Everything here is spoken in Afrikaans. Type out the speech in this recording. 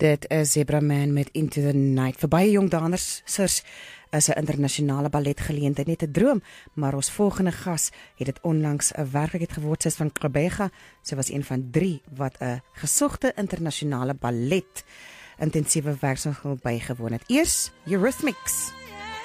Dit is Zebra Man met Into the Night. Vir baie jong dansers is 'n internasionale balletgeleentheid net 'n droom, maar ons volgende gas het dit onlangs 'n werklikheid geword. Sy is van Gqeberha. Sy was een van 3 wat 'n gesogte internasionale ballet intensiewe werksaamheid bygewoon het. Eers Eurythmics.